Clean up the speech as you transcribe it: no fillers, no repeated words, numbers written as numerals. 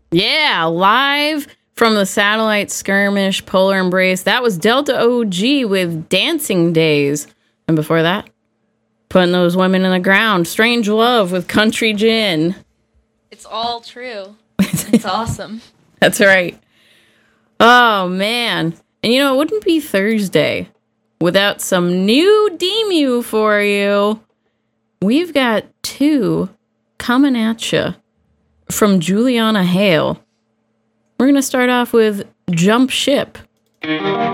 Yeah, live from the Satellite Skirmish Polar Embrace. That was Delta OG with Dancing Days. And before that, Putting Those Women in the Ground. Strange Love with Country Gin. It's all true. It's awesome. That's right. Oh, man. And you know, it wouldn't be Thursday without some new Demu for you. We've got two coming at you from Juliana Hale. We're going to start off with Jump Ship.